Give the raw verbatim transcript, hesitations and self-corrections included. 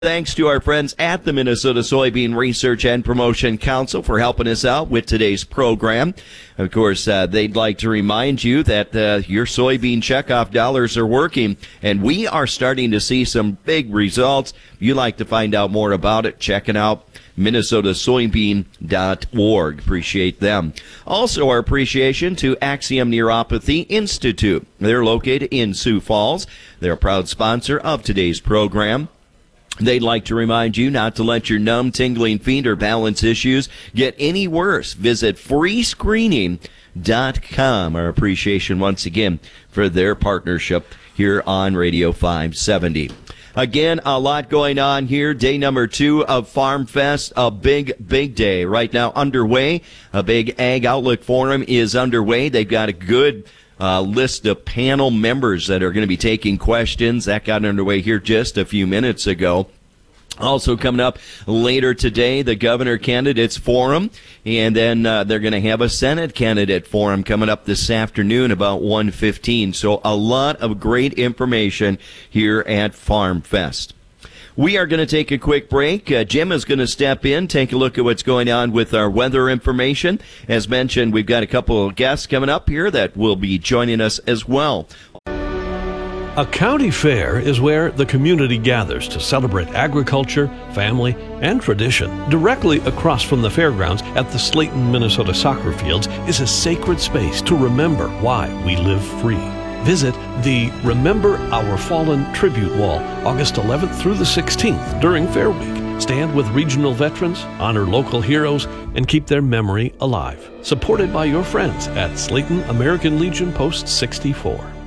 Thanks to our friends at the Minnesota Soybean Research and Promotion Council for helping us out with today's program. Of course, uh, they'd like to remind you that uh, your soybean checkoff dollars are working, and we are starting to see some big results. If you'd like to find out more about it, check it out. Minnesota Soybean dot org. Appreciate them. Also, our appreciation to Axiom Neuropathy Institute. They're located in Sioux Falls. They're a proud sponsor of today's program. They'd like to remind you not to let your numb, tingling feet or balance issues get any worse. Visit free screening dot com. Our appreciation once again for their partnership here on Radio five seventy. Again, a lot going on here. Day number two of Farm Fest, a big, big day right now underway. A big Ag Outlook Forum is underway. They've got a good uh, list of panel members that are going to be taking questions. That got underway here just a few minutes ago. Also coming up later today, the Governor Candidates Forum, and then uh, they're going to have a Senate Candidate Forum coming up this afternoon about one fifteen. So a lot of great information here at Farm Fest. We are going to take a quick break. Uh, Jim is going to step in, take a look at what's going on with our weather information. As mentioned, we've got a couple of guests coming up here that will be joining us as well. A county fair is where the community gathers to celebrate agriculture, family, and tradition. Directly across from the fairgrounds at the Slayton, Minnesota soccer fields is a sacred space to remember why we live free. Visit the Remember Our Fallen Tribute Wall August eleventh through the sixteenth during Fair Week. Stand with regional veterans, honor local heroes, and keep their memory alive. Supported by your friends at Slayton American Legion Post sixty-four.